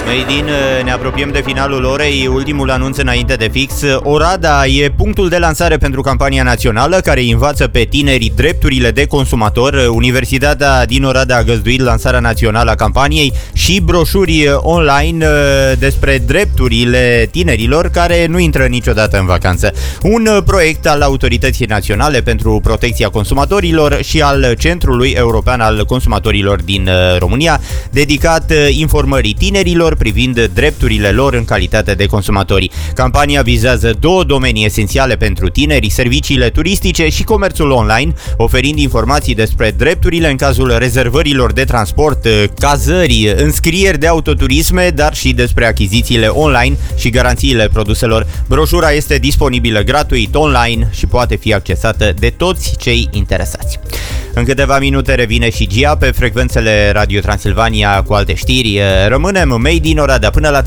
Made in, ne apropiem de finalul orei, ultimul anunț înainte de fix. Orada e punctul de lansare pentru campania națională care învață pe tinerii drepturile de consumator. Universitatea din Oradea a găzduit lansarea națională a campaniei și broșuri online despre drepturile tinerilor care nu intră niciodată în vacanță. Un proiect al Autorității Naționale pentru Protecția Consumatorilor și al Centrului European al Consumatorilor din România, dedicat informării tinerilor privind drepturile lor în calitate de consumatori. Campania vizează două domenii esențiale pentru tineri: serviciile turistice și comerțul online, oferind informații despre drepturile în cazul rezervărilor de transport, cazări, înscrieri de autoturisme, dar și despre achizițiile online și garanțiile produselor. Broșura este disponibilă gratuit online și poate fi accesată de toți cei interesați. În câteva minute revine și Gia pe frecvențele Radio Transilvania cu alte știri. Rămânem Made in Oradea până la